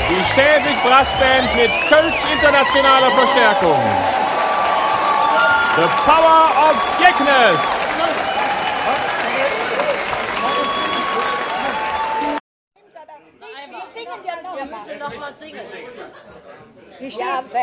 Die Schäfig Brassband mit Kölsch internationaler Verstärkung. The Power of Geknes. Wir müssen noch mal singen. Ich darf